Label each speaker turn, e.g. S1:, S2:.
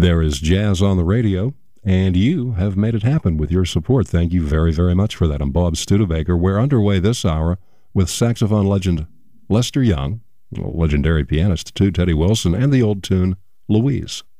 S1: There is jazz on the radio, and you have made it happen with your support. Thank you very, very much for that. I'm Bob Studebaker. We're underway this hour with saxophone legend Lester Young, legendary pianist too, Teddy Wilson, and the old tune, Louise.